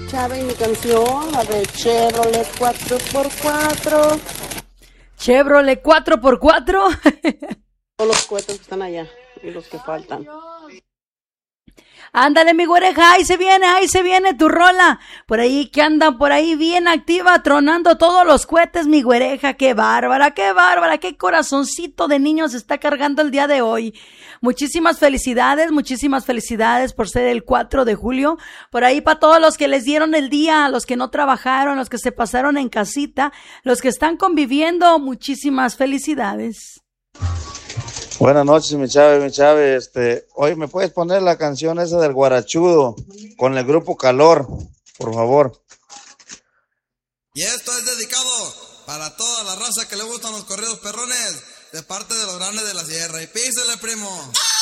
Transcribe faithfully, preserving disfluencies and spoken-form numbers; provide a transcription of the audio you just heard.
Chávez, mi canción, la de Chevrolet cuatro por cuatro. Chevrolet cuatro por cuatro. Todos los cohetes que están allá y los que faltan. Ándale, mi güereja, ahí se viene, ahí se viene tu rola. Por ahí que andan por ahí bien activa, tronando todos los cohetes, mi güereja. Qué bárbara, qué bárbara, qué corazoncito de niño se está cargando el día de hoy. Muchísimas felicidades, muchísimas felicidades por ser el cuatro de julio. Por ahí para todos los que les dieron el día, los que no trabajaron, los que se pasaron en casita, los que están conviviendo, muchísimas felicidades. Buenas noches, mi Chave, mi Chave. Este, hoy me puedes poner la canción esa del Guarachudo con el grupo Calor, por favor. Y esto es dedicado para toda la raza que le gustan los corridos perrones, de parte de los grandes de la sierra. Y písele, primo.